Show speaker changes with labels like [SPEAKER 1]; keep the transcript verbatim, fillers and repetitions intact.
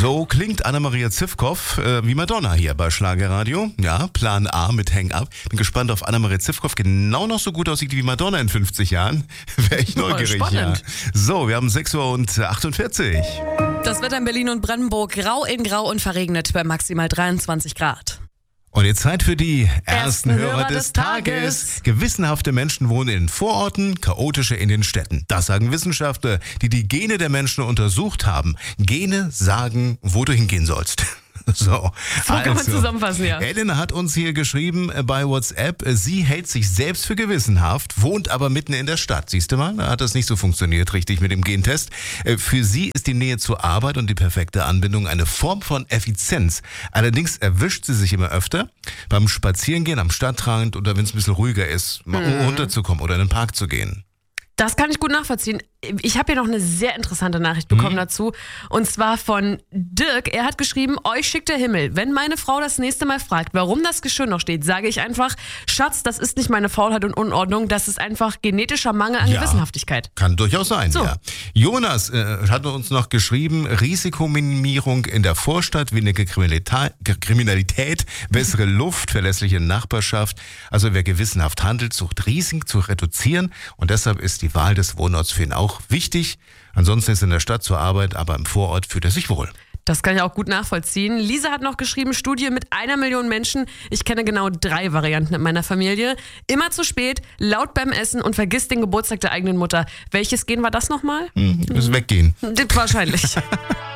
[SPEAKER 1] So klingt Anna-Maria Zivkow äh, wie Madonna hier bei Schlagerradio. Ja, Plan A mit Hang Up. Bin gespannt, ob Anna-Maria Zivkow genau noch so gut aussieht wie Madonna in fünfzig Jahren. Wäre ich neugierig. Ja. So, wir haben sechs Uhr achtundvierzig.
[SPEAKER 2] Das Wetter in Berlin und Brandenburg grau in grau und verregnet bei maximal dreiundzwanzig Grad.
[SPEAKER 1] Und jetzt Zeit für die ersten,
[SPEAKER 2] Ersten
[SPEAKER 1] Hörer,
[SPEAKER 2] Hörer
[SPEAKER 1] des,
[SPEAKER 2] des
[SPEAKER 1] Tages.
[SPEAKER 2] Tages.
[SPEAKER 1] Gewissenhafte Menschen wohnen in den Vororten, chaotische in den Städten. Das sagen Wissenschaftler, die die Gene der Menschen untersucht haben. Gene sagen, wo du hingehen sollst. So,
[SPEAKER 2] So kann man
[SPEAKER 1] also,
[SPEAKER 2] zusammenfassen, ja.
[SPEAKER 1] Ellen hat uns hier geschrieben äh, bei WhatsApp, äh, sie hält sich selbst für gewissenhaft, wohnt aber mitten in der Stadt. Siehst du mal, da hat das nicht so funktioniert richtig mit dem Gentest. Äh, für sie ist die Nähe zur Arbeit und die perfekte Anbindung eine Form von Effizienz. Allerdings erwischt sie sich immer öfter beim Spazierengehen am Stadtrand oder wenn es ein bisschen ruhiger ist, mal
[SPEAKER 2] Mhm.
[SPEAKER 1] runterzukommen oder in den Park zu gehen.
[SPEAKER 2] Das kann ich gut nachvollziehen. Ich habe hier noch eine sehr interessante Nachricht bekommen
[SPEAKER 1] Mhm.
[SPEAKER 2] dazu. Und zwar von Dirk. Er hat geschrieben, euch schickt der Himmel. Wenn meine Frau das nächste Mal fragt, warum das Geschirr noch steht, sage ich einfach, Schatz, das ist nicht meine Faulheit und Unordnung, das ist einfach genetischer Mangel an
[SPEAKER 1] Ja.
[SPEAKER 2] Gewissenhaftigkeit.
[SPEAKER 1] Kann durchaus sein,
[SPEAKER 2] So.
[SPEAKER 1] ja. Jonas äh, hat uns noch geschrieben, Risikominimierung in der Vorstadt, weniger Kriminalität, Kriminalität, bessere Luft, verlässliche Nachbarschaft. Also wer gewissenhaft handelt, sucht Risiken zu reduzieren und deshalb ist die Wahl des Wohnorts für ihn auch wichtig. Ansonsten ist er in der Stadt zur Arbeit, aber im Vorort fühlt er sich wohl.
[SPEAKER 2] Das kann ich auch gut nachvollziehen. Lisa hat noch geschrieben, Studie mit einer Million Menschen. Ich kenne genau drei Varianten in meiner Familie. Immer zu spät, laut beim Essen und vergiss den Geburtstag der eigenen Mutter. Welches Gen war das nochmal?
[SPEAKER 1] Hm, müssen weggehen.
[SPEAKER 2] Wahrscheinlich.